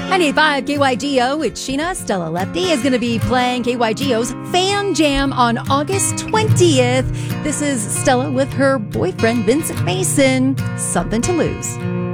95 KYGO with Sheena. Stella Lefty is going to be playing KYGO's Fan Jam on August 20th. This is Stella with her boyfriend, Vincent Mason. Something to Lose.